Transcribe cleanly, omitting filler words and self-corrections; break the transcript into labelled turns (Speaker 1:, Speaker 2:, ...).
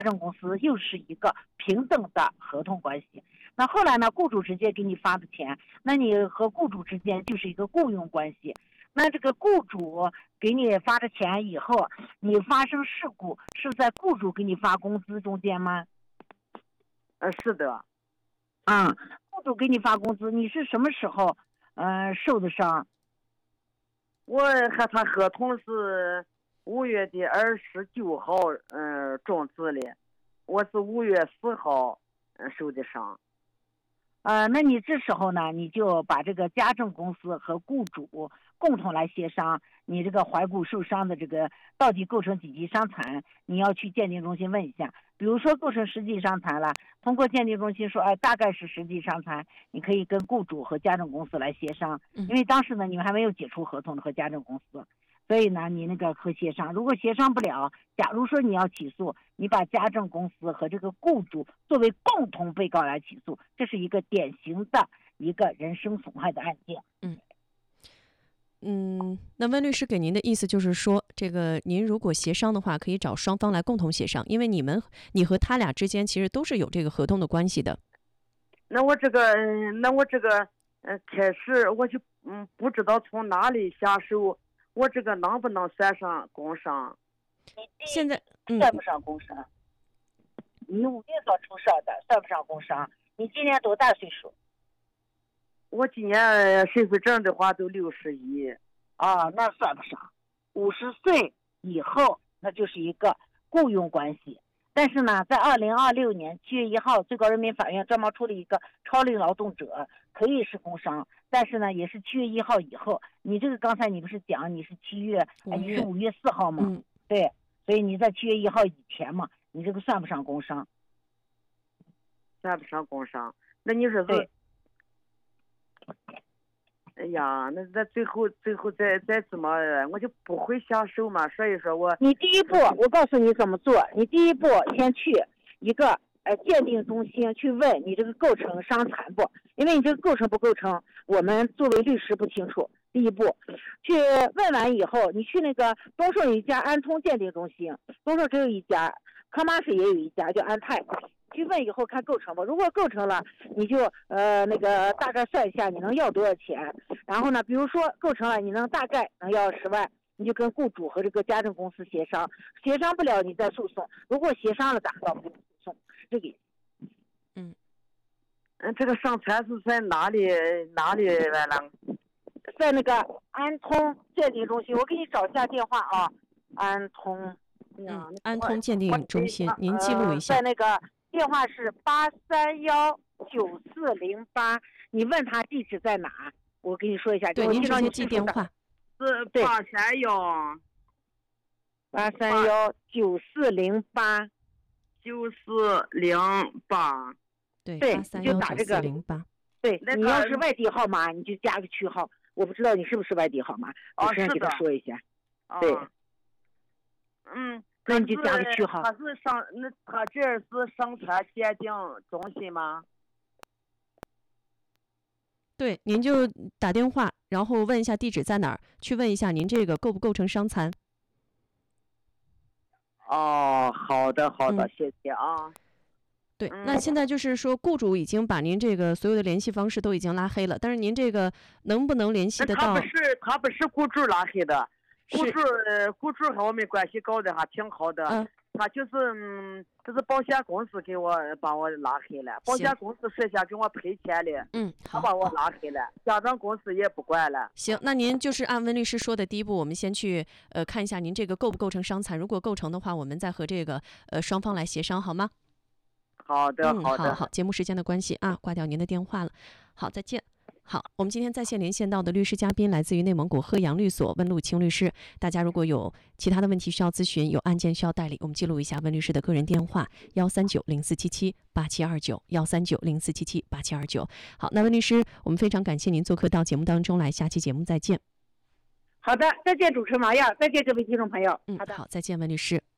Speaker 1: 证公司又是一个平等的合同关系。那后来呢，雇主直接给你发的钱，那你和雇主之间就是一个雇佣关系。那这个雇主给你发的钱以后，你发生事故是在雇主给你发工资中间吗？
Speaker 2: 是的。
Speaker 1: 雇主给你发工资，你是什么时候受的伤？
Speaker 2: 我和他合同是5月29号终止的，我是5月4号受的伤。
Speaker 1: 那你这时候呢，你就把这个家政公司和雇主共同来协商，你这个怀故受伤的这个到底构成几级伤残，你要去鉴定中心问一下。比如说构成10级伤残了，通过鉴定中心说，大概是10级伤残，你可以跟雇主和家政公司来协商，因为当时呢你们还没有解除合同和家政公司，所以呢你那个和协商，如果协商不了，假如说你要起诉，你把家政公司和这个雇主作为共同被告来起诉，这是一个典型的一个人身损害的案件。
Speaker 3: 那温律师给您的意思就是说，这个您如果协商的话，可以找双方来共同协商，因为你和他俩之间其实都是有这个合同的关系的。
Speaker 2: 那我这个开始我就不知道从哪里下手，我这个能不能算上工伤？
Speaker 3: 现在
Speaker 1: 算不上工伤，你5月份出生的，算不上工伤。你今年多大岁数？
Speaker 2: 我今年身份证的话都61。
Speaker 1: 那算不上。50岁以后那就是一个雇佣关系。但是呢，在2026年7月1号，最高人民法院专门出了一个超龄劳动者可以是工伤，但是呢，也是7月1号以后。你这个刚才你不是讲你是5月4号吗？对，所以你在7月1号以前嘛，你这个算不上工伤。
Speaker 2: 算不上工伤。那你说
Speaker 1: 对。
Speaker 2: 哎呀，那最后再怎么，我就不会下手嘛。所以说
Speaker 1: 你第一步，我告诉你怎么做。你第一步先去一个鉴定中心去问你这个构成伤残不？因为你这个构成不构成，我们作为律师不清楚。第一步去问完以后，你去那个东胜有一家安通鉴定中心，东胜只有一家，康巴市也有一家叫安泰。去问以后看构成吧，如果构成了，你就那个大概算一下你能要多少钱，然后呢，比如说构成了，你大概能要10万，你就跟雇主和这个家政公司协商，协商不了你再诉讼，如果协商了达到不诉讼，是这个意思。
Speaker 2: 这个伤残是在哪里来了？
Speaker 1: 在那个安通鉴定中心，我给你找一下电话啊，安通
Speaker 3: 鉴定中心，您记录一下。
Speaker 1: 在那个电话是8319408，你问他地址在哪？我跟你说一下。
Speaker 3: 对，您直接记电话。
Speaker 2: 是8319408。
Speaker 3: 对，
Speaker 1: 你就打这个
Speaker 3: 8319408。
Speaker 1: 对，你要是外地号码，你就加个区号。我不知道你是不是外地号码，主持人给他说一下。对。那你就加个区号。
Speaker 2: 他这是伤残鉴定中心吗？
Speaker 3: 对，您就打电话，然后问一下地址在哪儿，去问一下您这个构不构成伤残。
Speaker 2: 好的，谢谢啊。
Speaker 3: 对，那现在就是说，雇主已经把您这个所有的联系方式都已经拉黑了，但是您这个能不能联系得到？
Speaker 2: 他不是雇主拉黑的，雇主和我们关系搞得还挺好的。他就是保险公司把我拉黑了，保险公司说下给我赔钱的，他把我拉黑了，家政公司也不管了。
Speaker 3: 行，那您就是按温律师说的，第一步我们先去看一下您这个构不构成伤残，如果构成的话，我们再和这个双方来协商，好吗？
Speaker 2: 好的，
Speaker 3: 好，节目时间的关系啊，挂掉您的电话了。好，再见。好，我们今天在线连线到的律师嘉宾来自于内蒙古赫阳律所温路清律师。大家如果有其他的问题需要咨询，有案件需要代理，我们记录一下温律师的个人电话13904778729，13904778729。好，那温律师，我们非常感谢您做客到节目当中来，下期节目再见。
Speaker 1: 好的，再见主持人麻亚，再见各位听众朋友。
Speaker 3: 好，再见温律师。